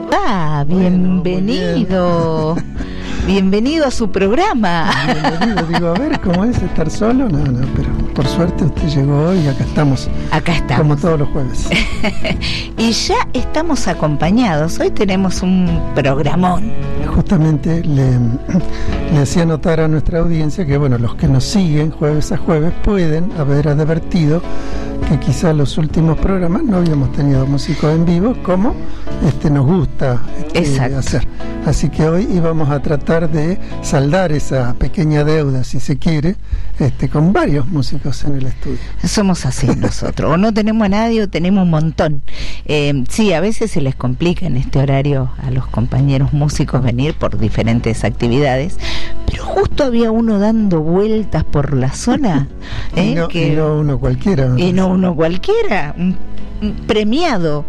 Bienvenido. Bienvenido a su programa. Bienvenido, digo, a ver, ¿cómo es estar solo? No, pero por suerte usted llegó hoy y acá estamos. Acá estamos. Como todos los jueves. Y ya estamos acompañados. Hoy tenemos un programón. Justamente le hacía notar a nuestra audiencia que, bueno, los que nos siguen jueves a jueves pueden haber advertido que quizá los últimos programas no habíamos tenido músicos en vivo como nos gusta hacer. Así que hoy íbamos a tratar de saldar esa pequeña deuda, si se quiere, con varios músicos en el estudio. Somos así nosotros, o no tenemos a nadie o tenemos un montón. Sí, a veces se les complica en este horario a los compañeros músicos venir por diferentes actividades, pero justo había uno dando vueltas por la zona. Y no uno cualquiera. Y no uno cualquiera, un premiado.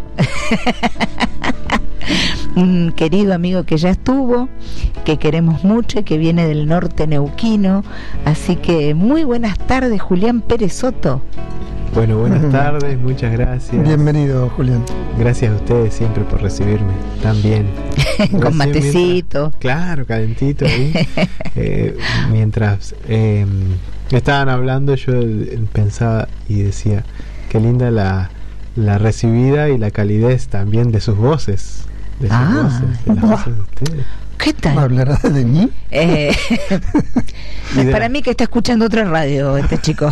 Un querido amigo que ya estuvo, que queremos mucho y que viene del norte neuquino. Así que muy buenas tardes, Julián Pérez Soto. Bueno, buenas tardes, muchas gracias. Bienvenido, Julián. Gracias a ustedes siempre por recibirme tan bien. Con matecito. Claro, calentito ahí. Mientras estaban hablando, yo pensaba y decía, qué linda la recibida y la calidez también de sus voces. De las voces de ustedes. ¿Qué tal? ¿Hablará de mí? Para mí que está escuchando otra radio este chico.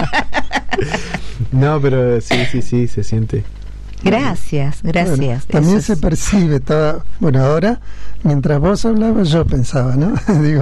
No, pero sí, se siente. Gracias. Bueno, también se percibe, bueno, ahora, mientras vos hablabas, yo pensaba, ¿no? Digo,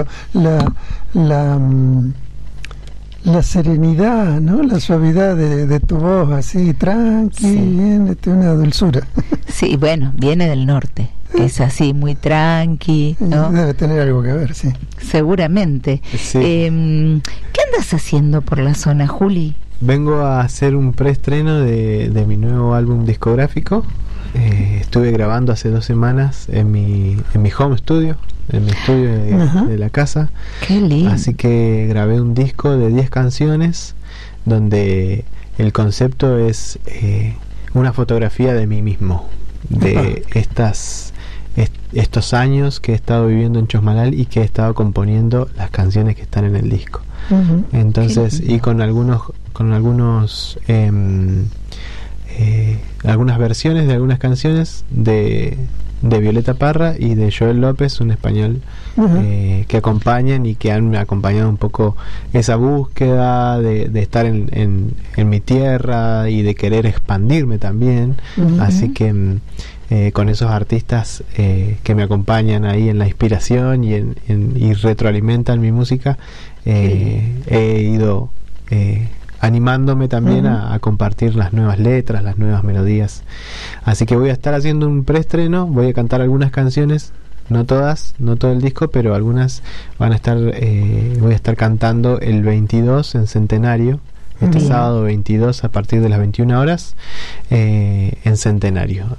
la serenidad, ¿no? La suavidad de tu voz, así, tranqui, sí. Bien, una dulzura. Sí, bueno, viene del norte, es así, muy tranqui, ¿no? Debe tener algo que ver, sí. Seguramente. Sí. ¿Qué andas haciendo por la zona, Juli? Vengo a hacer un preestreno de mi nuevo álbum discográfico. Estuve grabando hace 2 semanas en mi home studio, en mi estudio de la casa. Qué lindo. Así que grabé un disco de 10 canciones donde el concepto es una fotografía de mí mismo, de estos años que he estado viviendo en Chosmalal y que he estado componiendo las canciones que están en el disco. Entonces, y con algunas versiones de algunas canciones de Violeta Parra y de Joel López, un español, que acompañan y que han acompañado un poco esa búsqueda de estar en mi tierra y de querer expandirme también. Así que con esos artistas que me acompañan ahí en la inspiración y retroalimentan mi música, he ido animándome también a compartir las nuevas letras, las nuevas melodías. Así que voy a estar haciendo un preestreno, voy a cantar algunas canciones, no todas, no todo el disco, pero algunas van a estar, voy a estar cantando el 22 en Centenario, sábado 22 a partir de las 21 horas en Centenario.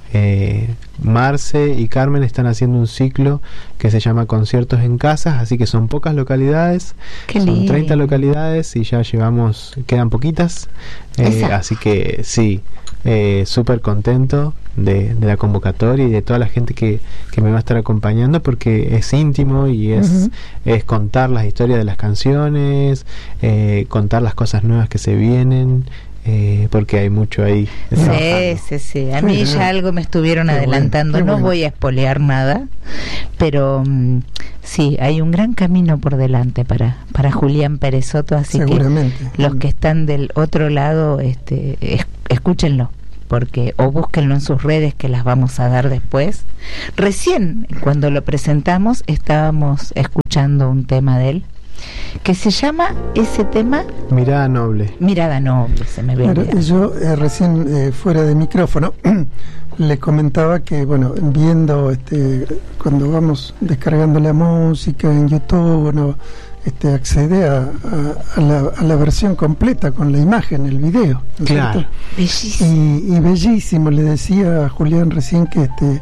Marce y Carmen están haciendo un ciclo que se llama Conciertos en Casas, así que son pocas localidades. Son 30 localidades y ya quedan poquitas, así que sí, súper contento de la convocatoria y de toda la gente que me va a estar acompañando, porque es íntimo y es contar las historias de las canciones, contar las cosas nuevas que se vienen, porque hay mucho ahí. Sí. A mí ya algo me estuvieron adelantando. No voy a espolear nada, pero sí, hay un gran camino por delante para Julián Pérez Soto, así que los que están del otro lado, escúchenlo, o búsquenlo en sus redes, que las vamos a dar después. Recién, cuando lo presentamos, estábamos escuchando un tema de él que se llama, ese tema, Mirada Noble, se me ve. Yo recién fuera de micrófono le comentaba que, bueno, viendo cuando vamos descargando la música en YouTube, uno accede a la versión completa con la imagen, el video, ¿no? Claro. Bellísimo. Y bellísimo. Le decía a Julián recién que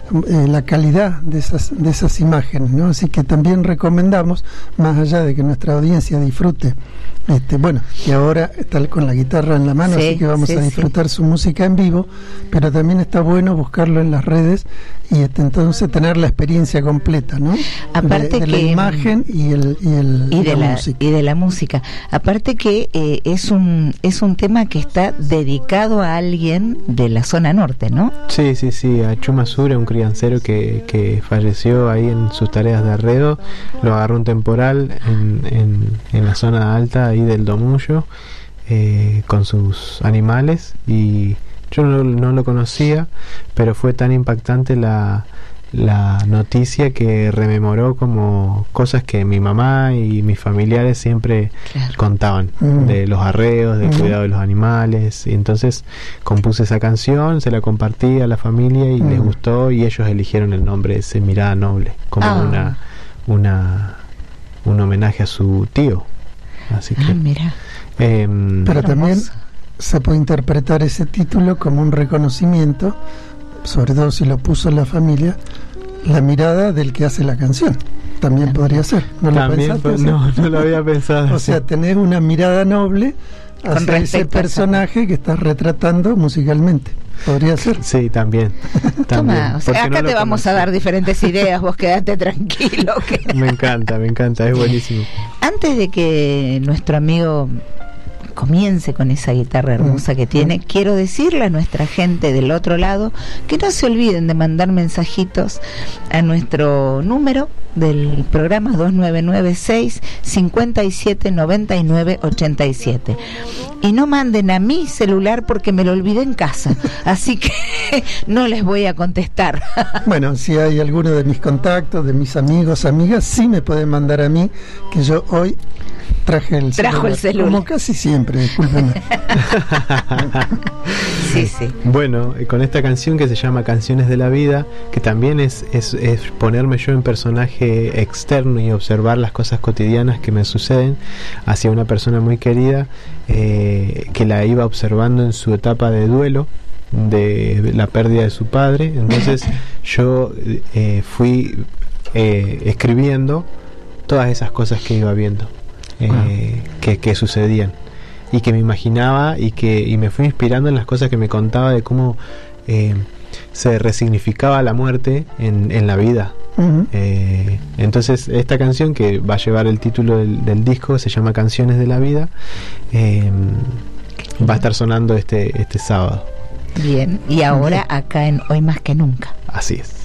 la calidad de esas imágenes, ¿no? Así que también recomendamos, más allá de que nuestra audiencia disfrute, bueno, y ahora está con la guitarra en la mano, así que vamos a disfrutar su música en vivo, pero también está bueno buscarlo en las redes y entonces tener la experiencia completa, ¿no? Aparte de la imagen y de la música. Aparte que es un tema que está dedicado a alguien de la zona norte, ¿no? Sí, a Chuma Sura, un criancero que falleció ahí en sus tareas de arreo. Lo agarró un temporal en la zona alta ahí del Domullo, con sus animales, y yo no lo conocía, pero fue tan impactante la noticia que rememoró como cosas que mi mamá y mis familiares siempre contaban, de los arreos, del cuidado de los animales, y entonces compuse esa canción, se la compartí a la familia y les gustó, y ellos eligieron el nombre ese, Mirada Noble, como un homenaje a su tío. Así que mira. Pero también se puede interpretar ese título como un reconocimiento, sobre todo si lo puso la familia, la mirada del que hace la canción. También podría ser. ¿No lo pensaste? No lo había pensado. O sea, tener una mirada noble hacia ese personaje que estás retratando musicalmente. Podría ser. Sí, también. Toma, o sea, acá te vamos a dar diferentes ideas, vos quedate tranquilo. Me encanta, es buenísimo. Antes de que nuestro amigo comience con esa guitarra hermosa que tiene, quiero decirle a nuestra gente del otro lado que no se olviden de mandar mensajitos a nuestro número del programa 2996-5799-87, y no manden a mi celular porque me lo olvidé en casa, así que no les voy a contestar. Bueno, si hay alguno de mis contactos, de mis amigos, amigas, sí me pueden mandar a mí, que yo hoy trajo el celular, como casi siempre, discúlpenme. Sí. Bueno, con esta canción que se llama Canciones de la Vida, que también es ponerme yo en personaje externo y observar las cosas cotidianas que me suceden hacia una persona muy querida, que la iba observando en su etapa de duelo de la pérdida de su padre. Entonces yo fui escribiendo todas esas cosas que iba viendo, que sucedían y que me imaginaba, y me fui inspirando en las cosas que me contaba de cómo se resignificaba la muerte en la vida. Entonces esta canción, que va a llevar el título del disco, se llama Canciones de la Vida, va a estar sonando este sábado. Bien, y ahora acá en Hoy Más que Nunca. Así es.